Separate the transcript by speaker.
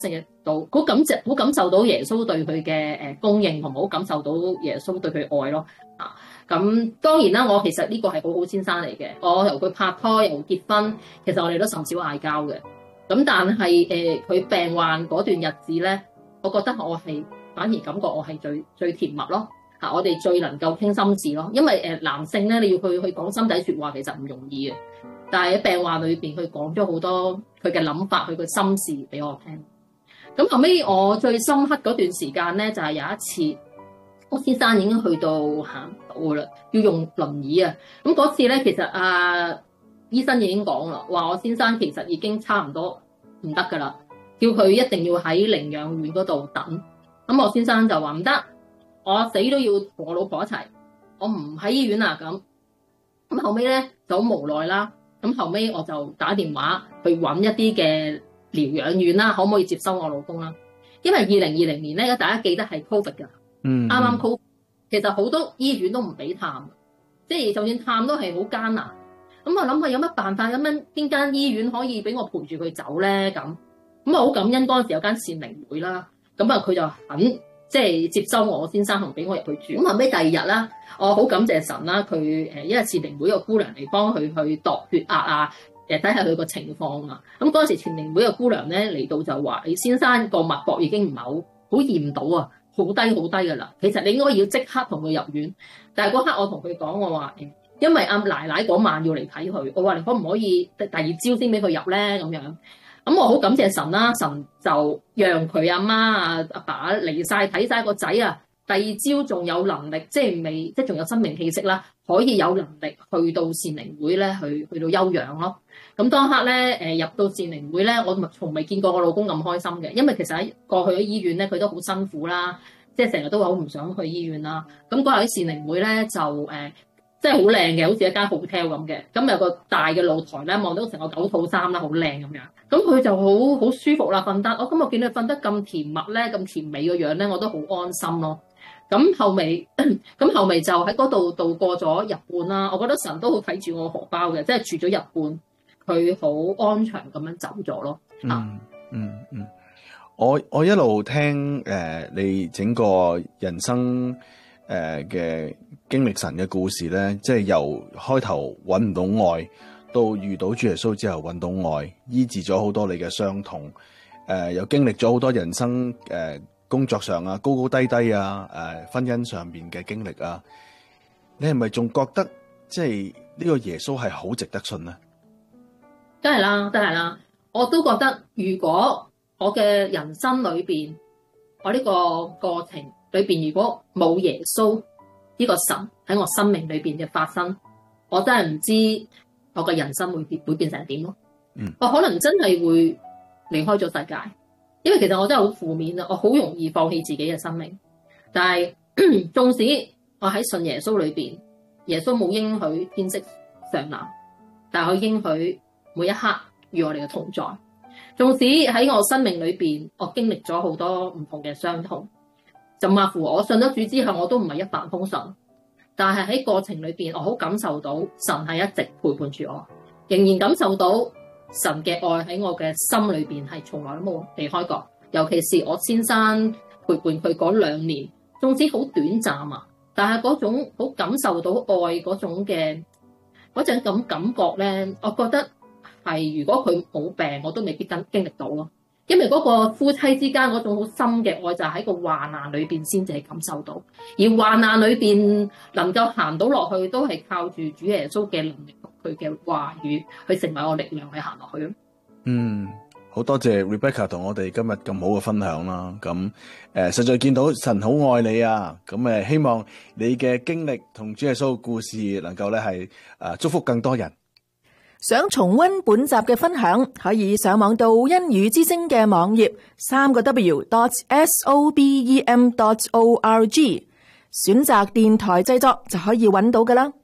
Speaker 1: 識到，好感受到耶穌對佢嘅供應，同埋好感受到耶穌對佢愛咯。咁當然啦，我其實呢個係好好先生嚟嘅。我由佢拍拖由結婚，其實我哋都甚少嗌交嘅。咁但係佢病患嗰段日子咧，我覺得我係反而感覺我係最甜蜜咯。我哋最能夠傾心事咯。因為男性咧，你要去講心底説話，其實唔容易嘅。但係喺病患裏邊，佢講咗好多佢嘅諗法，佢嘅心事俾我聽。咁後尾我最深刻嗰段時間咧，就係有一次，我先生已經去到行唔到噶啦，要用輪椅啊。咁嗰次咧，其實醫生已經講啦，話我先生其實已經差唔多唔得噶啦，叫佢一定要喺寧養院嗰度等。咁我先生就話唔得，我死都要同我老婆一齊，我唔喺醫院啊咁。咁後尾咧就好無奈啦。咁後尾我就打電話去揾一啲嘅療養院啦，可唔可以接收我老公啦？因為2020年咧，大家記得係 Covid 㗎，啱啱 Covid，其實好多醫院都唔俾探，即係就算探都係好艱難。咁我諗下有乜辦法，邊間醫院可以俾我陪住佢走咧？咁我好感恩嗰陣時有間善寧會啦，咁佢就肯即係接收我先生同俾我入去住。咁後尾第二日啦，我好感謝神啦，佢因為善寧會個姑娘嚟幫佢去度血壓啊，睇下佢個情況啊。咁嗰陣時善寧會個姑娘咧嚟到就話：你先生個脈搏已經唔係好驗到啊，好低㗎啦。其實你應該要即刻同佢入院。但係嗰刻我同佢講，我話因為阿奶奶嗰晚要嚟睇佢，我話你可唔可以第二朝先俾佢入咧咁樣。咁我好感謝神啦，神就讓佢阿媽阿爸嚟晒睇晒個仔啊，第二朝仲有能力，即係仲有生命氣息啦，可以有能力去到善寧會咧去到休養咯。咁當刻咧入到善寧會咧，我從未見過我老公咁開心嘅，因為其實喺過去喺醫院咧，佢都好辛苦啦，即係成日都好唔想去醫院啦。咁嗰日喺善寧會咧就即係好靚嘅，好似一間 hotel 咁嘅。咁有個大嘅露台咧，望到成個9套衫啦，好靚咁樣。咁佢就好舒服啦，瞓得。我見佢瞓得咁甜蜜咧，咁甜美個樣咧，我都好安心咯。咁後尾就喺嗰度度過咗日半啦。我覺得神都好睇住我荷包嘅，即係住咗日半，佢好安詳咁樣走咗咯。
Speaker 2: 我一路聽你整個人生嘅經歷神嘅故事咧，即係由開頭揾唔到愛，到遇到主耶穌之後揾到愛，醫治咗好多你嘅傷痛，又經歷咗好多人生工作上啊高高低低啊，婚姻上面嘅經歷啊，你係咪仲覺得即係呢個耶穌係好值得信呢？
Speaker 1: 梗係啦，我都覺得如果我嘅人生裏邊，我呢個過程裏邊，如果冇耶穌呢個神喺我生命裏邊嘅發生，我真係唔知我嘅人生會變成點咯。我可能真係會離開咗世界，因為其實我真係好負面啊，我好容易放棄自己嘅生命。但係縱使我喺信耶穌裏邊，耶穌冇應許天色常藍，但係佢應許每一刻與我哋嘅同在。縱使喺我生命裏邊，我經歷咗好多唔同嘅傷痛，甚至乎我信咗主之後，我都唔係一帆風順。但係喺過程裏邊，我好感受到神係一直陪伴住我，仍然感受到神嘅愛喺我嘅心裏邊係從來都冇離開過。尤其是我先生陪伴佢嗰2年，縱使好短暫啊，但係嗰種好感受到愛嗰種嘅嗰種咁感覺咧，我覺得係如果佢冇病，我都未必經歷到咯。因為嗰個夫妻之間嗰種好深嘅愛，就喺個患難裏邊先至係感受到，而患難裏邊能夠行到落去，都係靠住主耶穌嘅能力同佢嘅話語去成為我力量去行落去咯。
Speaker 2: 好多謝 Rebecca 同我哋今日咁好嘅分享啦。咁實在見到神好愛你啊。咁希望你嘅經歷同主耶穌嘅故事能夠咧係祝福更多人。
Speaker 3: 想重溫本集嘅分享，可以上網到恩語之聲嘅網頁 3w.sobem.org， 選擇電台製作就可以揾到㗎啦。